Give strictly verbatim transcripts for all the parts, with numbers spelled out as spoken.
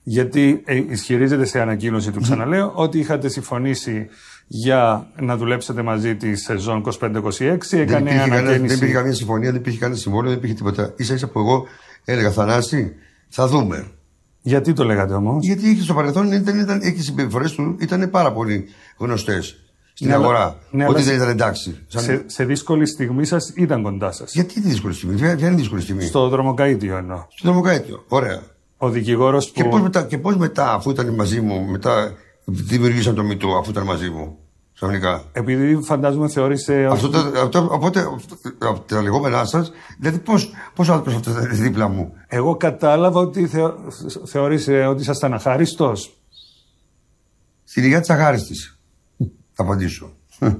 Γιατί ε, ισχυρίζεται σε ανακοίνωση του, ξαναλέω, ότι είχατε συμφωνήσει για να δουλέψετε μαζί τη σεζόν είκοσι πέντε είκοσι έξι. Έκανε δεν, ανακαίνιση... δεν υπήρχε καμία συμφωνία, δεν υπήρχε κανένα συμβόλαιο, δεν υπήρχε τίποτα. Ίσα ίσα που εγώ έλεγα, Θανάση, θα δούμε. Γιατί το λέγατε όμως? Γιατί είχε στο παρελθόν, ήταν, ήταν, οι συμπεριφορές του ήταν πάρα πολύ γνωστές στην ναι, αγορά. Ναι, ότι δεν ήταν εντάξει. Σαν... Σε, σε δύσκολη στιγμή σας ήταν κοντά σας. Γιατί τη δύσκολη στιγμή, ποια είναι η δύσκολη στιγμή? Στο δρομοκαΐτιο εννοώ. Στο δρομοκαΐτιο, ωραία. Ο δικηγόρος που... Και πώς μετά, και πώς μετά, αφού ήταν μαζί μου, μετά δημιουργήσαν το μητού, αφού ήταν μαζί μου, ξαφνικά. Επειδή φαντάζομαι θεώρησε... Αυτό, το, αυτό, οπότε, από τα λεγόμενά σας, δηλαδή πώς, πώς άνθρωπος αυτό ήταν δίπλα μου? Εγώ κατάλαβα ότι θεω, θεώρησε ότι ήσασταν αχάριστος. Στην υγεία της αχάριστης, θα απαντήσω.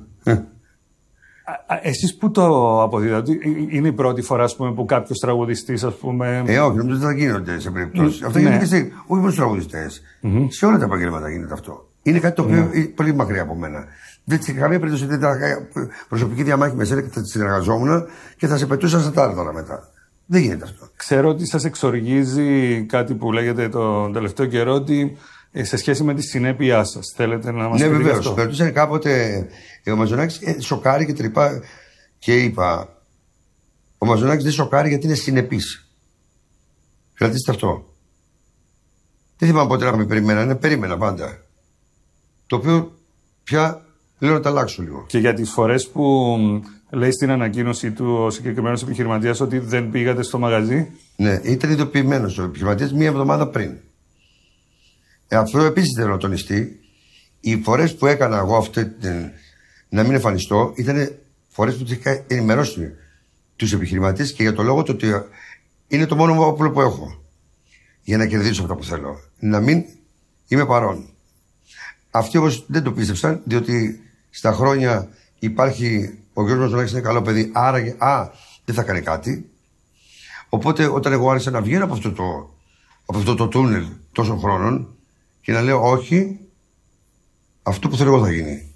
Εσείς που το αποδίδατε, είναι η πρώτη φορά ας πούμε, που κάποιος τραγουδιστής, ας πούμε. Ε, όχι, νομίζω ότι θα γίνονται σε περιπτώσεις. Αυτό γίνεται και σε, όχι μόνο στους τραγουδιστές. Mm-hmm. Σε όλα τα επαγγέλματα γίνεται αυτό. Είναι κάτι το οποίο είναι mm-hmm. πολύ μακριά από μένα. Δεν σε καμία περίπτωση δεν ήταν προσωπική διαμάχη με σένα και θα συνεργαζόμουν και θα σε πετούσα στα τάρταρα μετά. Δεν γίνεται αυτό. Ξέρω ότι σας εξοργίζει κάτι που λέγεται τον τελευταίο καιρό, ότι σε σχέση με τη συνέπειά σας. Θέλετε να μας ναι, πείτε βεβαίως. αυτό? Ναι, βεβαίως. κάποτε ε, ο Μαζονάκης ε, σοκάρει και τρυπά και είπα, ο Μαζονάκης δεν σοκάρει γιατί είναι συνεπής. Κρατήστε αυτό. Δεν θυμάμαι ποτέ να με περιμένα, ναι, περίμενα πάντα. Το οποίο πια λέω να τα αλλάξω λίγο. Και για τις φορές που λέει στην ανακοίνωση του ο συγκεκριμένος επιχειρηματίας ότι δεν πήγατε στο μαγαζί. Ναι, ήταν ειδοποιημένος ο επιχειρηματίας μία εβδομάδα πριν. Ε, αυτό επίσης θέλω να τονιστεί. Οι φορές που έκανα εγώ αυτή την, να μην εμφανιστώ ήταν φορές που τους είχα ενημερώσει τους επιχειρηματίες και για το λόγο το ότι είναι το μόνο όπλο που έχω για να κερδίσω αυτό που θέλω. Να μην είμαι παρόν. Αυτοί όμως δεν το πίστεψαν, διότι στα χρόνια υπάρχει ο Γιώργος Μαζονάκης είναι καλό παιδί, άρα α, δεν θα κάνει κάτι. Οπότε όταν εγώ άρχισα να βγαίνω από αυτό το, από αυτό το τούνελ τόσων χρόνων και να λέω όχι, αυτό που θέλω εγώ θα γίνει.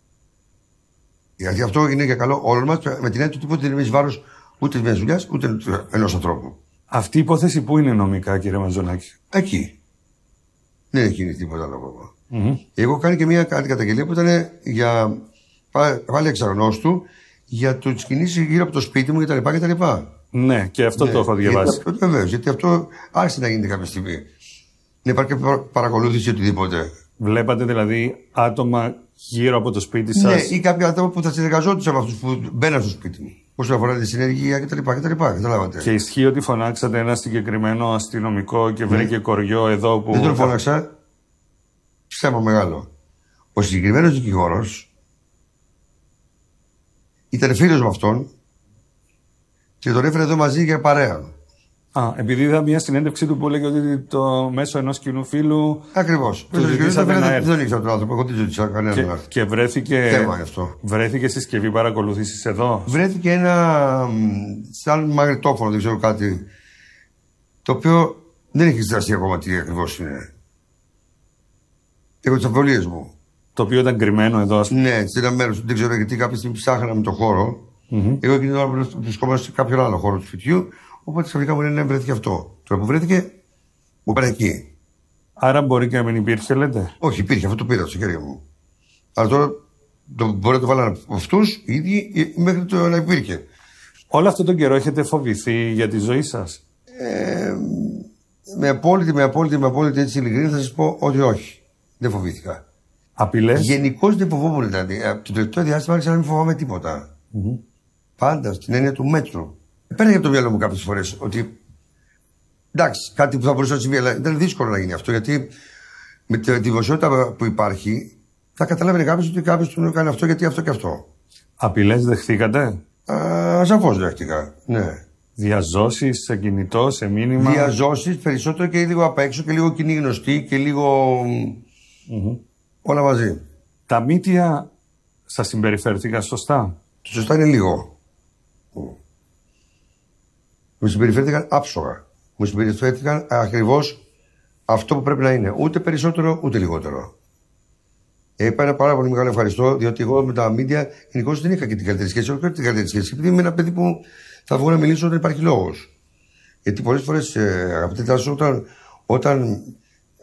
Γιατί αυτό είναι για καλό όλων μας, με την έννοια ότι δεν είναι βάρος ούτε μιας δουλειάς ούτε ενός ανθρώπου. Αυτή η υπόθεση πού είναι νομικά, κύριε Μαζονάκη? Εκεί. Δεν έχει γίνει τίποτα άλλο. Mm-hmm. Εγώ κάνω και μια καταγγελία που ήταν για πάλι εξαγνώστου για το κινήσεις γύρω από το σπίτι μου κτλ. Ναι, και αυτό ναι, το έχω διαβάσει. Βεβαίως, γιατί αυτό άρχισε να γίνεται κάποια στιγμή. Να υπάρχει παρακολούθηση οτιδήποτε. Βλέπατε δηλαδή άτομα γύρω από το σπίτι σας? Ναι, ή κάποια άτομα που θα συνεργαζόντουσαν με αυτούς που μπαίναν στο σπίτι μου. Όσον αφορά τη συνεργεία κτλ. Καταλάβατε. Και ισχύει ότι φωνάξατε ένα συγκεκριμένο αστυνομικό και βρήκε ναι. κοριό εδώ που. Δεν τον φώναξα. Ψέμα μεγάλο. Ο συγκεκριμένος δικηγόρος ήταν φίλος με αυτόν και τον έφερε εδώ μαζί για παρέα. Α, επειδή είδα μια συνέντευξη του που έλεγε ότι το μέσω ενός κοινού φίλου. Ακριβώς. Δεν ήξερα τον άνθρωπο, εγώ δεν ζήτησα κανέναν άνθρωπο. Και βρέθηκε. Θέμα αυτό. Βρέθηκε συσκευή παρακολούθησης εδώ. Βρέθηκε ένα. σαν μαγνητόφωνο, δεν ξέρω κάτι. Το οποίο δεν έχει ζητήσει ακόμα τι ακριβώς είναι. Έχω τις αμφιβολίες μου. Το οποίο ήταν κρυμμένο εδώ, ας πούμε. Ναι, σε ένα μέρο. Δεν ξέρω γιατί κάποια στιγμή ψάχναμε το χώρο. Mm-hmm. Εγώ εκείνη την ώρα βρισκόμαστε σε κάποιον άλλο χώρο του σπιτιού. Οπότε ξαφνικά μου λένε ναι, βρέθηκε αυτό. Τώρα που βρέθηκε, μου πέρα εκεί. Άρα μπορεί και να μην υπήρχε, λέτε? Όχι, υπήρχε, αυτό το πήρα στα χέρια μου. Αλλά τώρα το, μπορεί να το βάλουν αυτού οι ίδιοι μέχρι το να υπήρχε. Όλο αυτό τον καιρό έχετε φοβηθεί για τη ζωή σας? Ε, με απόλυτη, με απόλυτη, με απόλυτη έτσι ειλικρίνη θα σας πω ότι όχι. Δεν φοβήθηκα. Απειλές? Γενικώς δεν φοβόμουν δηλαδή. Από το τελευταίο διάστημα άρχισα να μην φοβάμαι τίποτα. Mm-hmm. Πάντα στην έννοια του μέτρου. Πέρασε από το μυαλό μου κάποιες φορές ότι εντάξει, κάτι που θα μπορούσε να συμβεί, αλλά ήταν δύσκολο να γίνει αυτό γιατί με τη δημοσιότητα που υπάρχει θα καταλάβαινε κάποιος ότι κάποιος του έκανε αυτό γιατί αυτό και αυτό. Απειλές δεχτήκατε? Σαφώς δέχτηκα, ναι. Διαζώσεις σε κινητό, σε μήνυμα? Διαζώσεις περισσότερο και λίγο απ' έξω και λίγο κοινή γνωστή και λίγο. Mm-hmm. Όλα μαζί. Τα μύτια σας συμπεριφέρθηκαν σωστά? Το σωστά είναι λίγο. Μου συμπεριφέρθηκαν άψογα. Μου συμπεριφέρθηκαν ακριβώς αυτό που πρέπει να είναι. Ούτε περισσότερο ούτε λιγότερο. Ε, είπα ένα πάρα πολύ μεγάλο ευχαριστώ, διότι εγώ με τα μίντια γενικώς δεν είχα και την καλύτερη σχέση. Όχι την καλύτερη σχέση. Επειδή είμαι ένα παιδί που θα βγω να μιλήσω όταν υπάρχει λόγος. Γιατί πολλές φορές, ε, αγαπητέ Τάσο, όταν, όταν